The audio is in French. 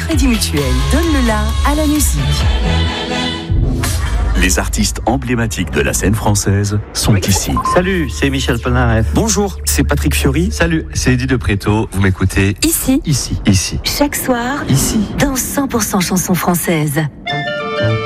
Crédit Mutuel donne le la à la musique. Les artistes emblématiques de la scène française sont ici. Salut, c'est Michel Polnareff. Bonjour, c'est Patrick Fiori. Salut, c'est Eddie de Préto. Vous m'écoutez Ici, ici. chaque soir, Ici. dans 100% chansons françaises.